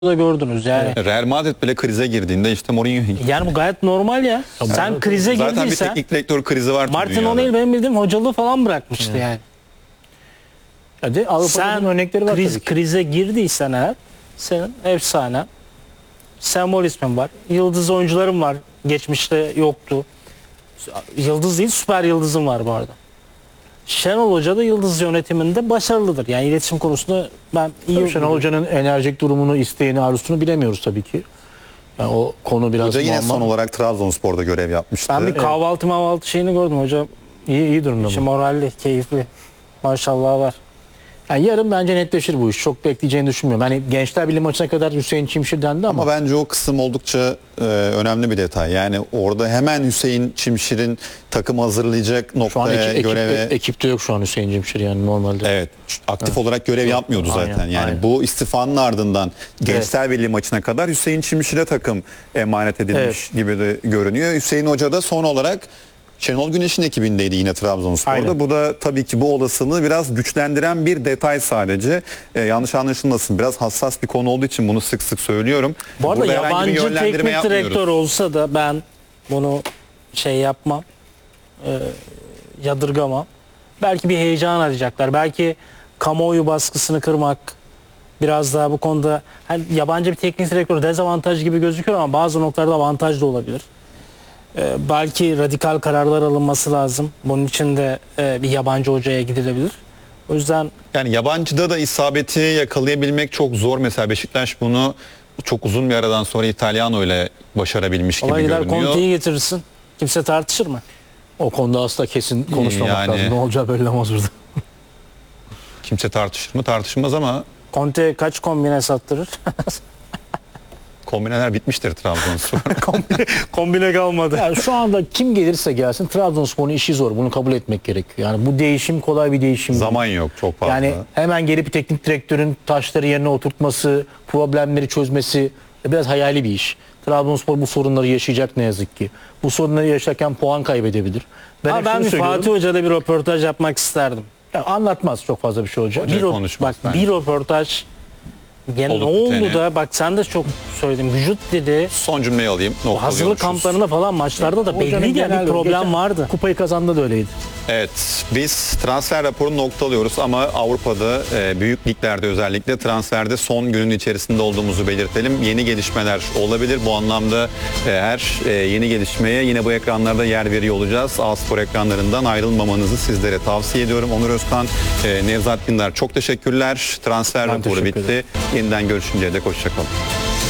da gördünüz yani. Real Madrid bile krize girdiğinde işte Mourinho. Yani bu gayet normal ya. Sen krize Zaten bir girdiysen teknik direktör krizi var. Martin O'Neill benim bildiğim hocalığı falan bırakmıştı yani. Hadi Avrupa'nın Sen örnekleri var tabii ki. krize girdiysen eğer senin efsane sembol ismin var. Yıldız oyuncuların var. Geçmişte yoktu. Yıldız değil, süper yıldızın var bu arada. Şenol Hoca da yıldız yönetiminde başarılıdır. Yani iletişim konusunda ben iyi... Tabii Şenol Hoca'nın enerjik durumunu, isteğini, arzusunu bilemiyoruz tabii ki. Yani o konu biraz Hoca yine muamma. son olarak Trabzonspor'da görev yapmıştı. Ben bir kahvaltı şeyini gördüm hocam. iyi durumda İşi mı? moralli, keyifli. Maşallah var. Yani yarın bence netleşir bu iş. Çok bekleyeceğini düşünmüyorum. Hani Gençler Birliği maçına kadar Hüseyin Çimşir dendi ama Ama bence o kısım oldukça önemli bir detay. Yani orada hemen Hüseyin Çimşir'in takım hazırlayacak şu an noktaya göreve... ekipte yok şu an Hüseyin Çimşir yani normalde. Evet, aktif olarak görev yapmıyordu zaten. Aynen, Yani aynen. bu istifanın ardından Gençler Birliği maçına kadar Hüseyin Çimşir'e takım emanet edilmiş gibi de görünüyor. Hüseyin Hoca da son olarak Şenol Güneş'in ekibindeydi yine Trabzonspor'da. Aynen. Bu da tabii ki bu olasılığı biraz güçlendiren bir detay sadece. Yanlış anlaşılmasın. Biraz hassas bir konu olduğu için bunu sık sık söylüyorum. Bu arada Burada herhangi bir yabancı yönlendirme teknik yapmıyoruz. direktör olsa da ben bunu yapmam. Yadırgamam. Belki bir heyecan arayacaklar. Belki kamuoyu baskısını kırmak biraz daha bu konuda hani yabancı bir teknik direktör dezavantaj gibi gözüküyor ama bazı noktalarda avantaj da olabilir. Belki radikal kararlar alınması lazım. Bunun için de bir yabancı hocaya gidilebilir. O yüzden Yani yabancıda da isabeti yakalayabilmek çok zor. Mesela Beşiktaş bunu çok uzun bir aradan sonra İtalyano ile başarabilmiş gibi olay gider görünüyor. Conte'yi getirirsin. Kimse tartışır mı? O konuda asla kesin konuşmamak Yani- lazım. Ne olacağı belli olmaz burada. Kimse tartışır mı? Tartışmaz ama Conte kaç kombine sattırır? kombineler bitmiştir Trabzonspor. Kombine kalmadı. Yani şu anda kim gelirse gelsin Trabzonspor'un işi zor. Bunu kabul etmek gerekiyor. Yani bu değişim kolay bir değişim değil. Zaman yok çok fazla. Yani hemen gelip bir teknik direktörün taşları yerine oturtması, problemleri çözmesi biraz hayali bir iş. Trabzonspor bu sorunları yaşayacak ne yazık ki. Bu sorunları yaşarken puan kaybedebilir. Ben, hep ben şunu bir söylüyorum. Fatih Hoca'da bir röportaj yapmak isterdim. Ya anlatmaz çok fazla bir şey olacak. Hoca Bir, ro- konuşmaz bak bence. bir röportaj gene ne Olup oldu biteni. da bak sen de çok söyledin. Vücut dedi. Son cümleyi alayım. Hazırlık noktalıyormuşuz. kamplarında falan maçlarda da Hocanın belliydi ya genel bir problem geçen vardı. Kupayı kazandı da öyleydi. Evet, biz transfer raporunu noktalıyoruz ama Avrupa'da büyük liglerde özellikle transferde son günün içerisinde olduğumuzu belirtelim. Yeni gelişmeler olabilir. Bu anlamda her yeni gelişmeye yine bu ekranlarda yer veriyor olacağız. A-Spor ekranlarından ayrılmamanızı sizlere tavsiye ediyorum. Onur Özkan, Nevzat Dindar çok teşekkürler. Transfer Ben raporu teşekkür bitti. Yeniden görüşünceye dek hoşçakalın.